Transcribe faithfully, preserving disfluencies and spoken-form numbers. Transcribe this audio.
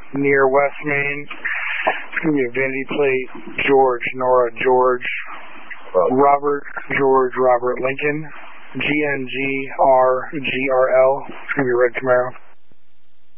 near West Main. It's going to be a vanity plate, George, Nora, George, Well, Robert, George, Robert, Lincoln, G N G R G R L. It's going to be a red Camaro.